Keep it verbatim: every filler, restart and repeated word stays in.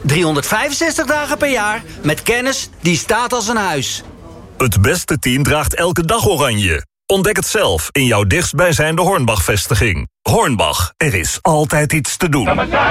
driehonderdvijfenzestig dagen per jaar met kennis die staat als een huis. Het beste team draagt elke dag oranje. Ontdek het zelf in jouw dichtstbijzijnde Hornbach-vestiging. Hornbach, er is altijd iets te doen.